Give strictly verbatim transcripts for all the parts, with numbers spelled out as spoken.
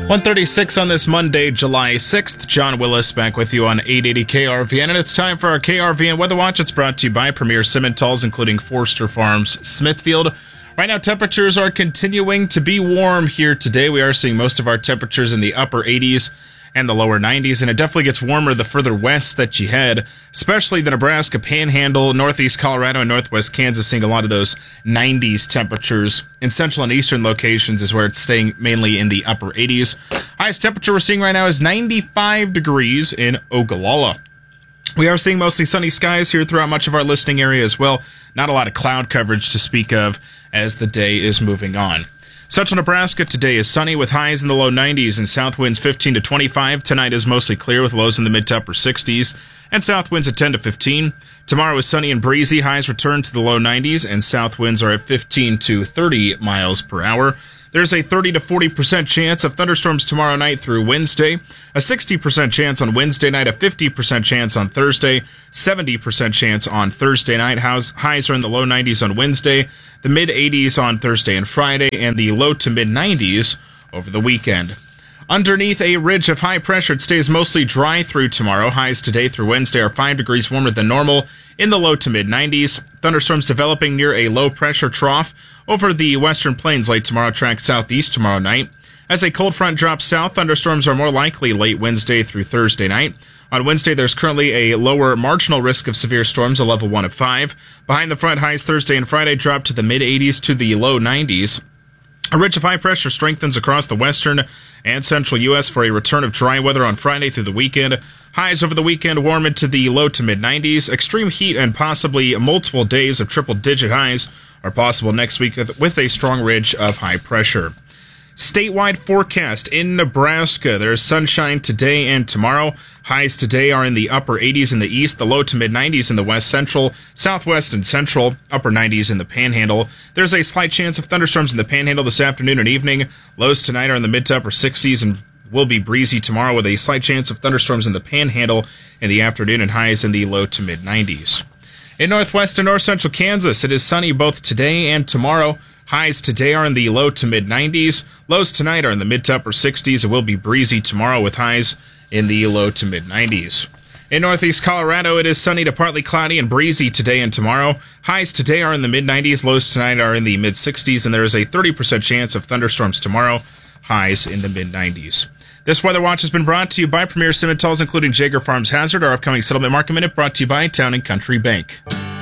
one thirty-six on this Monday, July sixth. John Willis back with you on eight eighty K R V N, and it's time for our K R V N Weather Watch. It's brought to you by Premier Simmentals, including Forster Farms Smithfield. Right now, temperatures are continuing to be warm here today. We are seeing most of our temperatures in the upper eighties and the lower nineties, and it definitely gets warmer the further west that you head, especially the Nebraska Panhandle, northeast Colorado, and northwest Kansas, seeing a lot of those nineties temperatures. In central and eastern locations is where it's staying mainly in the upper eighties. Highest temperature we're seeing right now is ninety-five degrees in Ogallala. We are seeing mostly sunny skies here throughout much of our listening area as well. Not a lot of cloud coverage to speak of as the day is moving on. Central Nebraska today is sunny with highs in the low nineties and south winds fifteen to twenty-five. Tonight is mostly clear with lows in the mid to upper sixties and south winds at ten to fifteen. Tomorrow is sunny and breezy. Highs return to the low nineties and south winds are at fifteen to thirty miles per hour. There's a thirty to forty percent chance of thunderstorms tomorrow night through Wednesday, a sixty percent chance on Wednesday night, a fifty percent chance on Thursday, seventy percent chance on Thursday night. Highs are in the low nineties on Wednesday, the mid eighties on Thursday and Friday, and the low to mid nineties over the weekend. Underneath a ridge of high pressure, it stays mostly dry through tomorrow. Highs today through Wednesday are five degrees warmer than normal in the low to mid nineties. Thunderstorms developing near a low pressure trough over the western plains late tomorrow, track southeast tomorrow night. As a cold front drops south, thunderstorms are more likely late Wednesday through Thursday night. On Wednesday, there's currently a lower marginal risk of severe storms, a level one of five. Behind the front, highs Thursday and Friday drop to the mid eighties to the low nineties. A ridge of high pressure strengthens across the western and central U S for a return of dry weather on Friday through the weekend. Highs over the weekend warm into the low to mid nineties. Extreme heat and possibly multiple days of triple-digit highs are possible next week with a strong ridge of high pressure. Statewide forecast in Nebraska. There's sunshine today and tomorrow. Highs today are in the upper eighties in the east, the low to mid nineties in the west central, southwest and central, upper nineties in the Panhandle. There's a slight chance of thunderstorms in the Panhandle this afternoon and evening. Lows tonight are in the mid to upper sixties and will be breezy tomorrow with a slight chance of thunderstorms in the Panhandle in the afternoon and highs in the low to mid nineties. In northwest and north central Kansas, it is sunny both today and tomorrow. Highs today are in the low to mid nineties. Lows tonight are in the mid to upper sixties. It will be breezy tomorrow with highs in the low to mid nineties. In northeast Colorado, it is sunny to partly cloudy and breezy today and tomorrow. Highs today are in the mid nineties. Lows tonight are in the mid sixties, and there is a thirty percent chance of thunderstorms tomorrow. Highs in the mid nineties. This Weather Watch has been brought to you by Premier Simmentals, including Jaeger Farms Hazard. Our upcoming Settlement Market Minute brought to you by Town and Country Bank.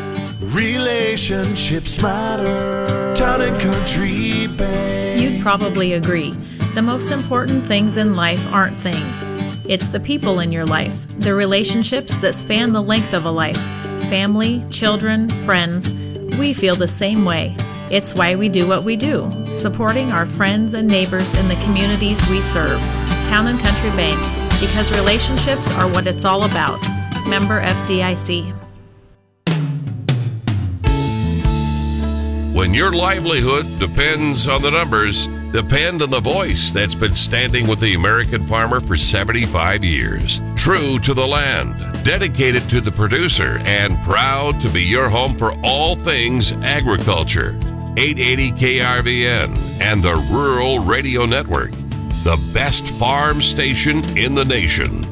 Relationships matter. Town and Country Bank. You'd probably agree. The most important things in life aren't things. It's the people in your life, the relationships that span the length of a life. Family, children, friends. We feel the same way. It's why we do what we do, supporting our friends and neighbors in the communities we serve. Town and Country Bank, because relationships are what it's all about. Member F D I C. When your livelihood depends on the numbers, depend on the voice that's been standing with the American farmer for seventy-five years. True to the land, dedicated to the producer, and proud to be your home for all things agriculture. eight eighty K R V N and the Rural Radio Network, the best farm station in the nation.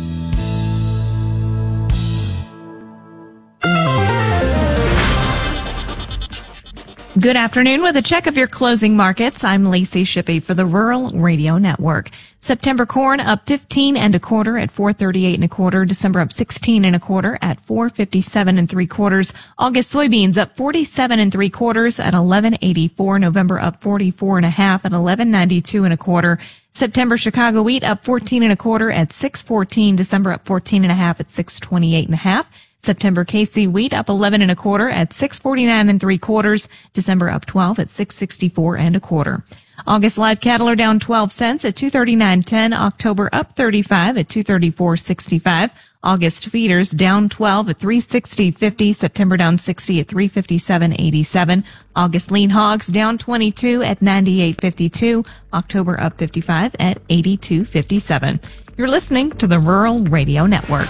Good afternoon. With a check of your closing markets, I'm Lacey Shippey for the Rural Radio Network. September corn up fifteen and a quarter at four thirty-eight and a quarter. December up sixteen and a quarter at four fifty-seven and three quarters. August soybeans up forty-seven and three quarters at eleven eighty-four. November up forty-four and a half at eleven ninety-two and a quarter. September Chicago wheat up fourteen and a quarter at six fourteen. December up fourteen and a half at six twenty-eight and a half. September K C wheat up eleven and a quarter at six forty-nine and three quarters. December up twelve at six sixty-four and a quarter. August live cattle are down twelve cents at two thirty-nine ten. October up thirty-five at two thirty-four sixty-five. August feeders down twelve at three sixty fifty. September down sixty at three fifty-seven eighty-seven. August lean hogs down twenty-two at ninety-eight fifty-two. October up fifty-five at eighty-two fifty-seven. You're listening to the Rural Radio Network.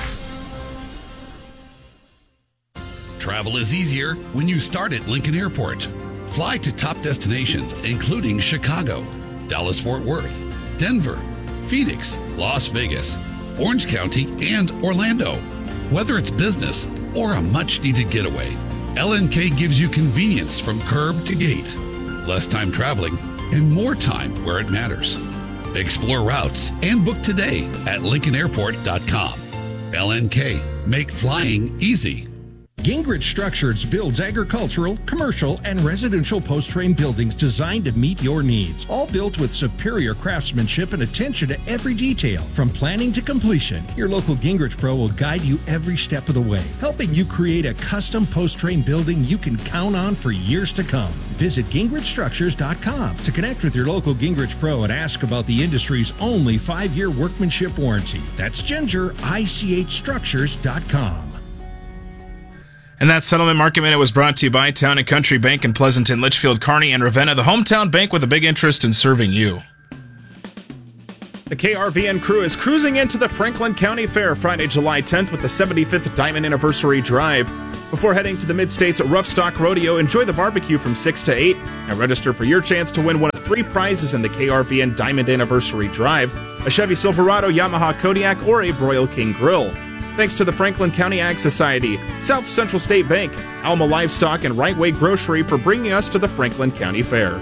Travel is easier when you start at Lincoln Airport. Fly to top destinations, including Chicago, Dallas-Fort Worth, Denver, Phoenix, Las Vegas, Orange County, and Orlando. Whether it's business or a much-needed getaway, L N K gives you convenience from curb to gate, less time traveling, and more time where it matters. Explore routes and book today at lincoln airport dot com. L N K, make flying easy. Gingrich Structures builds agricultural, commercial, and residential post-frame buildings designed to meet your needs. All built with superior craftsmanship and attention to every detail. From planning to completion, your local Gingrich Pro will guide you every step of the way, helping you create a custom post-frame building you can count on for years to come. Visit gingrich structures dot com to connect with your local Gingrich Pro and ask about the industry's only five-year workmanship warranty. That's ginger I C H structures dot com. And that Settlement Market Minute was brought to you by Town and Country Bank in Pleasanton, Litchfield, Kearney, and Ravenna, the hometown bank with a big interest in serving you. The K R V N crew is cruising into the Franklin County Fair Friday, July tenth with the seventy-fifth Diamond Anniversary Drive. Before heading to the Mid-States Rough Stock Rodeo, enjoy the barbecue from six to eight and register for your chance to win one of three prizes in the K R V N Diamond Anniversary Drive, a Chevy Silverado, Yamaha Kodiak, or a Broil King Grill. Thanks to the Franklin County Ag Society, South Central State Bank, Alma Livestock, and Right Way Grocery for bringing us to the Franklin County Fair.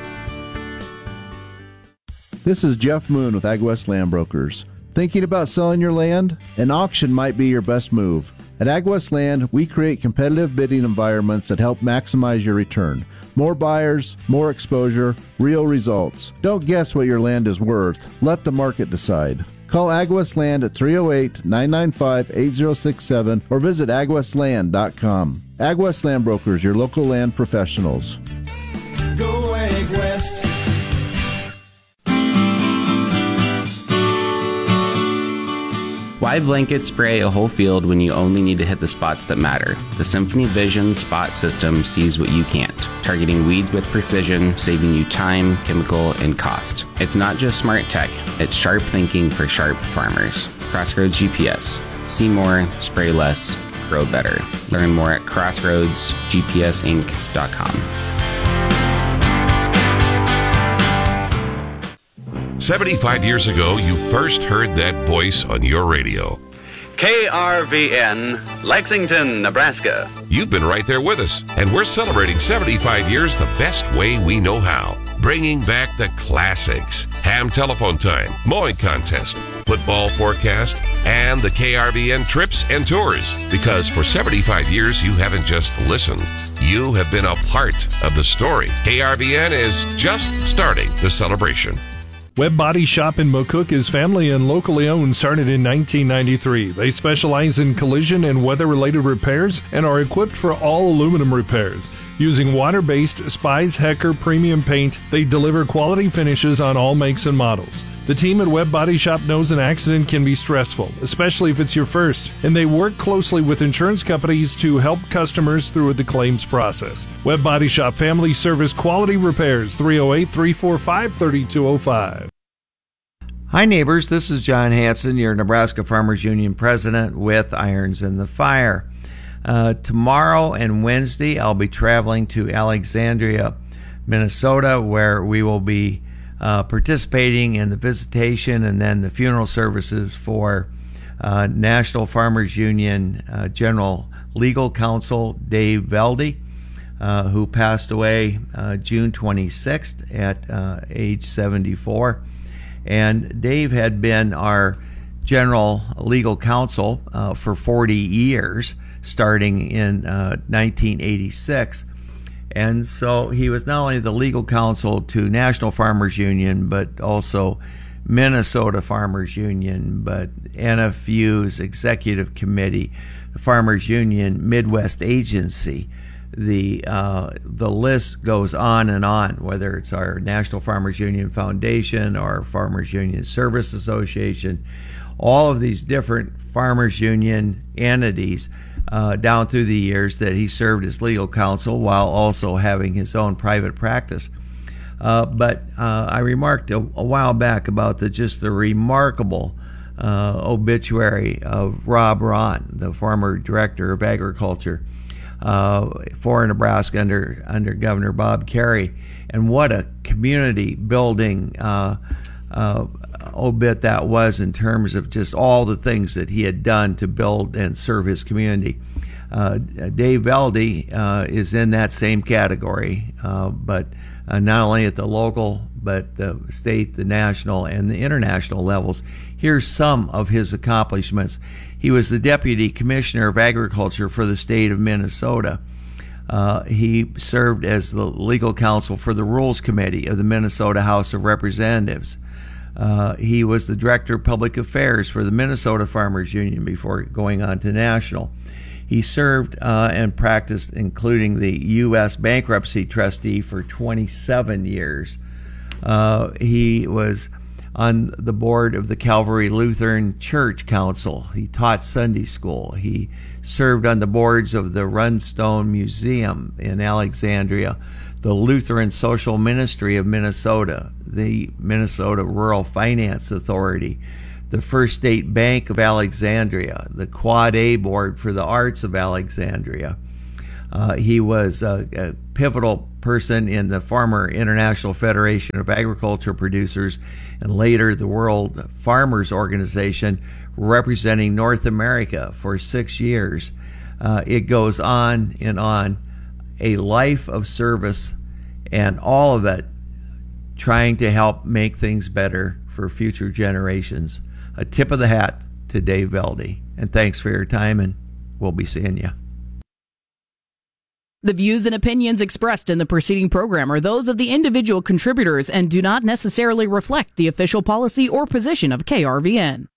This is Jeff Moon with AgWest Land Brokers. Thinking about selling your land? An auction might be your best move. At AgWest Land, we create competitive bidding environments that help maximize your return. More buyers, more exposure, real results. Don't guess what your land is worth. Let the market decide. Call AgWest Land at three oh eight, nine nine five, eight oh six seven or visit ag west land dot com. AgWest Land Brokers, your local land professionals. Go AgWest. Why blanket spray a whole field when you only need to hit the spots that matter? The Symphony Vision Spot System sees what you can't, targeting weeds with precision, saving you time, chemical, and cost. It's not just smart tech, it's sharp thinking for sharp farmers. Crossroads G P S. See more, spray less, grow better. Learn more at crossroads g p s inc dot com. seventy-five years ago, you first heard that voice on your radio. K R V N, Lexington, Nebraska. You've been right there with us, and we're celebrating seventy-five years the best way we know how. Bringing back the classics. Ham telephone time, mowing contest, football forecast, and the K R V N trips and tours. Because for seventy-five years, you haven't just listened. You have been a part of the story. K R V N is just starting the celebration. Webb Body Shop in McCook is family and locally owned, started in nineteen ninety-three. They specialize in collision and weather-related repairs and are equipped for all aluminum repairs. Using water-based Spies Hecker premium paint, they deliver quality finishes on all makes and models. The team at Webb Body Shop knows an accident can be stressful, especially if it's your first, and they work closely with insurance companies to help customers through the claims process. Webb Body Shop Family Service Quality Repairs, three oh eight, three four five, three two oh five. Hi neighbors, this is John Hanson, your Nebraska Farmers Union president with Irons in the Fire. Uh, tomorrow and Wednesday, I'll be traveling to Alexandria, Minnesota, where we will be uh, participating in the visitation and then the funeral services for uh, National Farmers Union uh, General Legal Counsel Dave Velde, uh, who passed away uh, June twenty-sixth at uh, age seventy-four. And Dave had been our general legal counsel uh, for forty years, starting in uh, nineteen eighty-six. And so he was not only the legal counsel to National Farmers Union, but also Minnesota Farmers Union, but N F U's Executive Committee, the Farmers Union Midwest Agency. The uh, the list goes on and on, whether it's our National Farmers Union Foundation or Farmers Union Service Association, all of these different Farmers Union entities uh, down through the years that he served as legal counsel while also having his own private practice. Uh, but uh, I remarked a, a while back about the just the remarkable uh, obituary of Rob Ron, the former Director of Agriculture Uh, for Nebraska under under Governor Bob Kerrey, and what a community building uh, uh, obit that was in terms of just all the things that he had done to build and serve his community. Uh, Dave Velde uh, is in that same category, uh, but uh, not only at the local, but the state, the national, and the international levels. Here's some of his accomplishments. He was the Deputy Commissioner of Agriculture for the state of Minnesota. Uh, he served as the legal counsel for the Rules Committee of the Minnesota House of Representatives. Uh, he was the Director of Public Affairs for the Minnesota Farmers Union before going on to national. He served uh, and practiced, including the U S bankruptcy trustee, for twenty-seven years. Uh, he was on the board of the Calvary Lutheran Church Council. He taught Sunday school. He served on the boards of the Runstone Museum in Alexandria, the Lutheran Social Ministry of Minnesota, the Minnesota Rural Finance Authority, the First State Bank of Alexandria, the Quad A Board for the Arts of Alexandria. Uh, he was a, a pivotal person in the former International Federation of Agriculture Producers and later the World Farmers Organization, representing North America for six years. Uh, it goes on and on. A life of service, and all of it trying to help make things better for future generations. A tip of the hat to Dave Velde. And thanks for your time, and we'll be seeing you. The views and opinions expressed in the preceding program are those of the individual contributors and do not necessarily reflect the official policy or position of K R V N.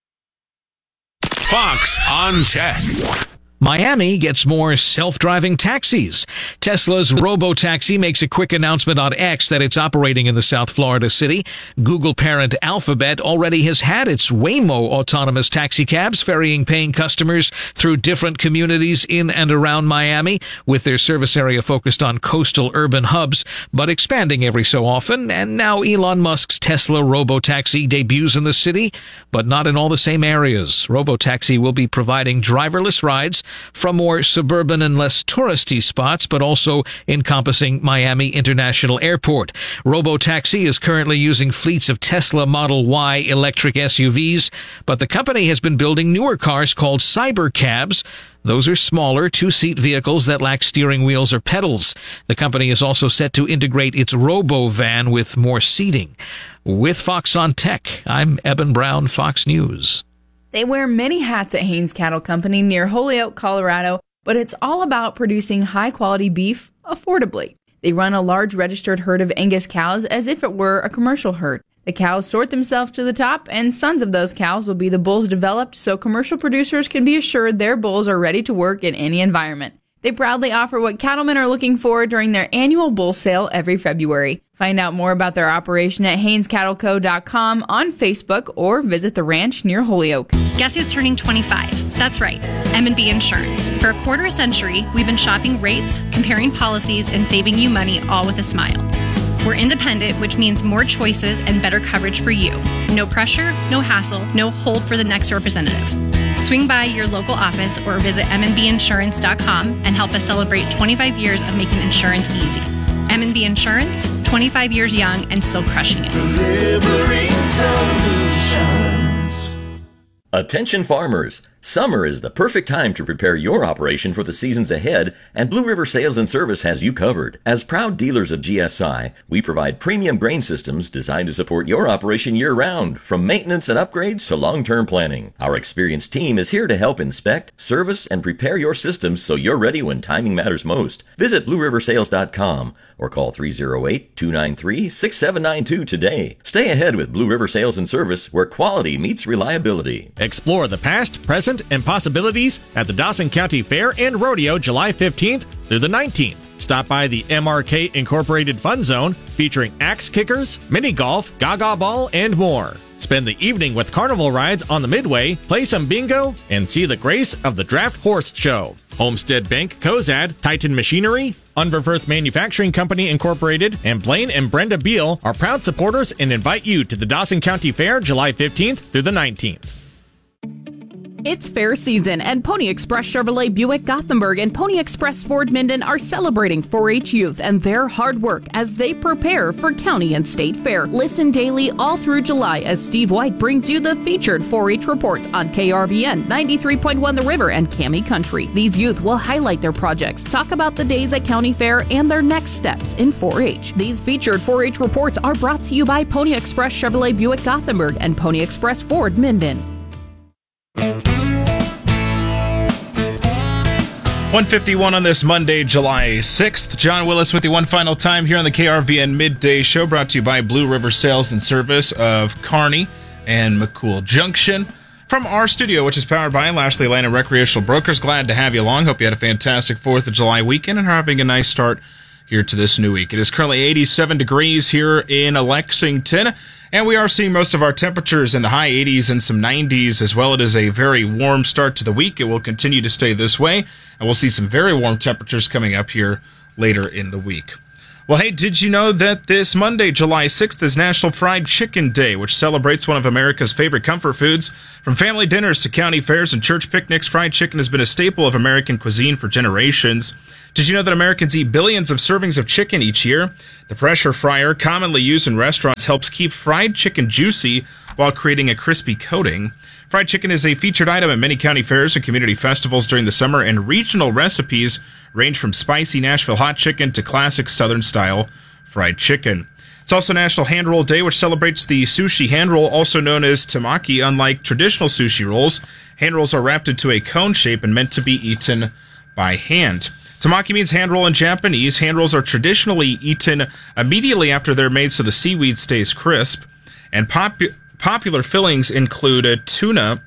Fox on Tech. Miami gets more self-driving taxis. Tesla's Robo-Taxi makes a quick announcement on X that it's operating in the South Florida city. Google parent Alphabet already has had its Waymo autonomous taxi cabs ferrying paying customers through different communities in and around Miami, with their service area focused on coastal urban hubs, but expanding every so often. And now Elon Musk's Tesla Robo-Taxi debuts in the city, but not in all the same areas. Robo-Taxi will be providing driverless rides from more suburban and less touristy spots, but also encompassing Miami International Airport. Robo-Taxi is currently using fleets of Tesla Model Y electric S U Vs, but the company has been building newer cars called Cybercabs. Those are smaller, two-seat vehicles that lack steering wheels or pedals. The company is also set to integrate its Robo-Van with more seating. With Fox on Tech, I'm Eben Brown, Fox News. They wear many hats at Haines Cattle Company near Holyoke, Colorado, but it's all about producing high-quality beef affordably. They run a large registered herd of Angus cows as if it were a commercial herd. The cows sort themselves to the top, and sons of those cows will be the bulls developed so commercial producers can be assured their bulls are ready to work in any environment. They proudly offer what cattlemen are looking for during their annual bull sale every February. Find out more about their operation at Haines Cattle Co dot com, on Facebook, or visit the ranch near Holyoke. Guess who's turning twenty-five? That's right, M and B Insurance. For a quarter century, we've been shopping rates, comparing policies, and saving you money all with a smile. We're independent, which means more choices and better coverage for you. No pressure, no hassle, no hold for the next representative. Swing by your local office or visit M and B insurance dot com and help us celebrate twenty-five years of making insurance easy. M and B Insurance, twenty-five years young and still crushing it. Delivering solutions. Attention farmers! Summer is the perfect time to prepare your operation for the seasons ahead, and Blue River Sales and Service has you covered. As proud dealers of G S I, we provide premium grain systems designed to support your operation year-round, from maintenance and upgrades to long-term planning. Our experienced team is here to help inspect, service, and prepare your systems so you're ready when timing matters most. Visit blue river sales dot com or call three oh eight, two nine three, six seven nine two today. Stay ahead with Blue River Sales and Service, where quality meets reliability. Explore the past, present, and possibilities at the Dawson County Fair and Rodeo July fifteenth through the nineteenth. Stop by the M R K Incorporated Fun Zone, featuring axe kickers, mini golf, gaga ball, and more. Spend the evening with carnival rides on the Midway, play some bingo, and see the grace of the Draft Horse Show. Homestead Bank, Cozad, Titan Machinery, Unverferth Manufacturing Company Incorporated, and Blaine and Brenda Beal are proud supporters and invite you to the Dawson County Fair July fifteenth through the nineteenth. It's fair season, and Pony Express Chevrolet Buick Gothenburg and Pony Express Ford Minden are celebrating four H youth and their hard work as they prepare for county and state fair. Listen daily all through July as Steve White brings you the featured four H reports on K R V N ninety-three point one The River and Cami Country. These youth will highlight their projects, talk about the days at county fair, and their next steps in four H. These featured four H reports are brought to you by Pony Express Chevrolet Buick Gothenburg and Pony Express Ford Minden. one fifty-one on this Monday, July sixth. John Willis with you one final time here on the K R V N Midday Show, brought to you by Blue River Sales and Service of Kearney and McCool Junction. From our studio, which is powered by Lashley Lane and Recreational Brokers, glad to have you along. Hope you had a fantastic fourth of July weekend and are having a nice start here to this new week. It is currently eighty-seven degrees here in Lexington, and we are seeing most of our temperatures in the high eighties and some nineties as well. It is a very warm start to the week. It will continue to stay this way, and we'll see some very warm temperatures coming up here later in the week. Well, hey, did you know that this Monday, July sixth, is National Fried Chicken Day, which celebrates one of America's favorite comfort foods? From family dinners to county fairs and church picnics, fried chicken has been a staple of American cuisine for generations. Did you know that Americans eat billions of servings of chicken each year? The pressure fryer, commonly used in restaurants, helps keep fried chicken juicy while creating a crispy coating. Fried chicken is a featured item at many county fairs and community festivals during the summer, and regional recipes range from spicy Nashville hot chicken to classic Southern-style fried chicken. It's also National Hand Roll Day, which celebrates the sushi hand roll, also known as temaki. Unlike traditional sushi rolls, hand rolls are wrapped into a cone shape and meant to be eaten by hand. Temaki means hand roll in Japanese. Hand rolls are traditionally eaten immediately after they're made so the seaweed stays crisp. And pop- popular fillings include a tuna,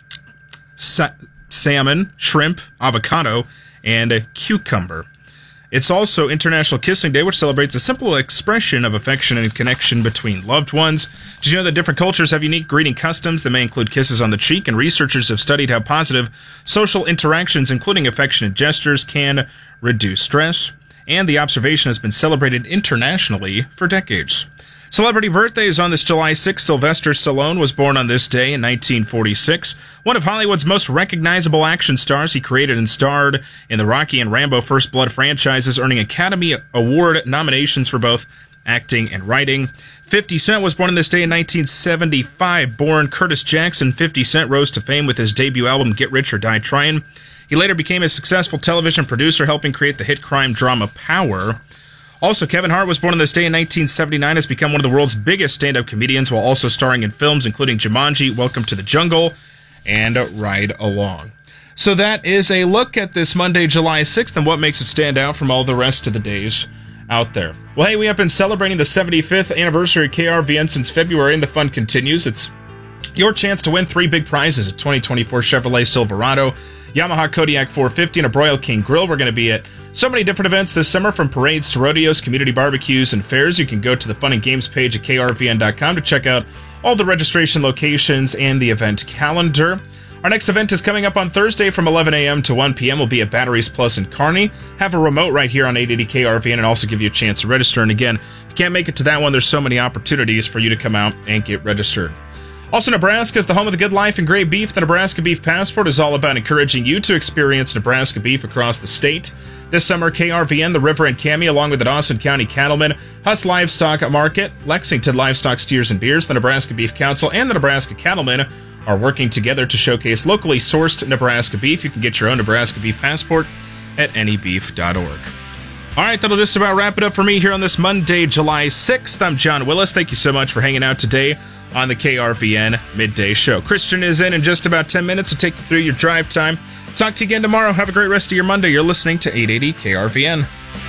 sa- salmon, shrimp, avocado, and a cucumber. It's also International Kissing Day, which celebrates a simple expression of affection and connection between loved ones. Did you know that different cultures have unique greeting customs that may include kisses on the cheek? And researchers have studied how positive social interactions, including affectionate gestures, can reduce stress. And the observation has been celebrated internationally for decades. Celebrity birthdays on this July sixth. Sylvester Stallone was born on this day in nineteen forty-six. One of Hollywood's most recognizable action stars, he created and starred in the Rocky and Rambo First Blood franchises, earning Academy Award nominations for both acting and writing. fifty Cent was born on this day in nineteen seventy-five. Born Curtis Jackson, fifty Cent rose to fame with his debut album Get Rich or Die Tryin'. He later became a successful television producer, helping create the hit crime drama Power. Also, Kevin Hart was born on this day in nineteen seventy-nine, has become one of the world's biggest stand-up comedians while also starring in films including Jumanji, Welcome to the Jungle, and Ride Along. So that is a look at this Monday, July sixth, and what makes it stand out from all the rest of the days out there. Well, hey, we have been celebrating the seventy-fifth anniversary of K R V N since February, and the fun continues. It's your chance to win three big prizes: a twenty twenty-four Chevrolet Silverado, Yamaha Kodiak four fifty, and a Broil King Grill. We're going to be at so many different events this summer, from parades to rodeos, community barbecues, and fairs. You can go to the Fun and Games page at K R V N dot com to check out all the registration locations and the event calendar. Our next event is coming up on Thursday from eleven a.m. to one p.m. We'll be at Batteries Plus in Kearney. Have a remote right here on eight eighty K R V N and also give you a chance to register. And again, if you can't make it to that one, there's so many opportunities for you to come out and get registered. Also, Nebraska is the home of the good life and great beef. The Nebraska Beef Passport is all about encouraging you to experience Nebraska beef across the state. This summer, K R V N, the River and Cami, along with the Dawson County Cattlemen, Huss Livestock Market, Lexington Livestock Steers and Beers, the Nebraska Beef Council, and the Nebraska Cattlemen are working together to showcase locally sourced Nebraska beef. You can get your own Nebraska Beef Passport at any beef dot org. All right, that'll just about wrap it up for me here on this Monday, July sixth. I'm John Willis. Thank you so much for hanging out today on the K R V N Midday Show. Christian is in in just about ten minutes to take you through your drive time. Talk to you again tomorrow. Have a great rest of your Monday. You're listening to eight eighty K R V N.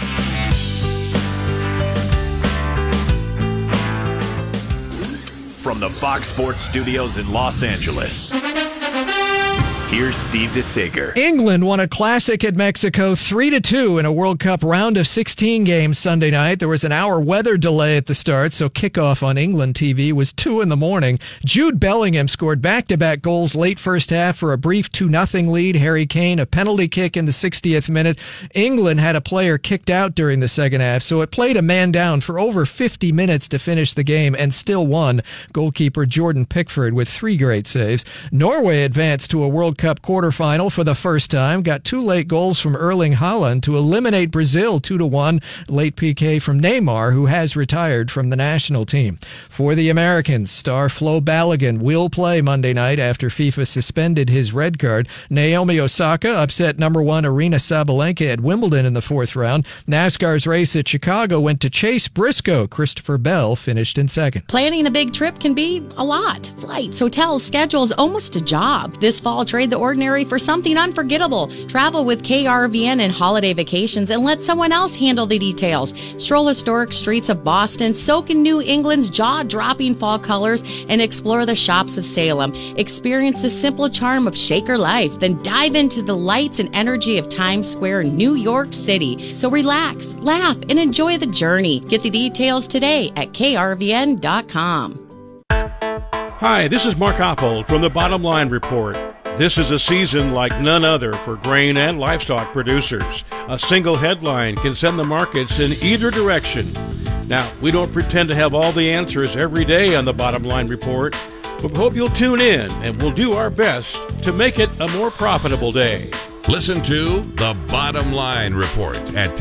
From the Fox Sports Studios in Los Angeles, here's Steve DeSager. England won a classic at Mexico three to two in a World Cup round of sixteen games Sunday night. There was an hour weather delay at the start, so kickoff on England T V was two in the morning. Jude Bellingham scored back-to-back goals late first half for a brief two nothing lead. Harry Kane, a penalty kick in the sixtieth minute. England had a player kicked out during the second half, so it played a man down for over fifty minutes to finish the game and still won. Goalkeeper Jordan Pickford with three great saves. Norway advanced to a World World Cup quarterfinal for the first time. Got two late goals from Erling Haaland to eliminate Brazil two to one. Late P K from Neymar, who has retired from the national team. For the Americans, star Flo Balogun will play Monday night after FIFA suspended his red card. Naomi Osaka upset number one Aryna Sabalenka at Wimbledon in the fourth round. NASCAR's race at Chicago went to Chase Briscoe. Christopher Bell finished in second. Planning a big trip can be a lot. Flights, hotels, schedules, almost a job. This fall, trade the ordinary for something unforgettable. Travel with K R V N and Holiday Vacations and let someone else handle the details. Stroll historic streets of Boston, soak in New England's jaw-dropping fall colors, and explore the shops of Salem. Experience the simple charm of Shaker life, then dive into the lights and energy of Times Square, New York City. So relax, laugh, and enjoy the journey. Get the details today at K R V N dot com. Hi, this is Mark Oppold from the Bottom Line Report. This is a season like none other for grain and livestock producers. A single headline can send the markets in either direction. Now, we don't pretend to have all the answers every day on the Bottom Line Report, but we hope you'll tune in and we'll do our best to make it a more profitable day. Listen to the Bottom Line Report at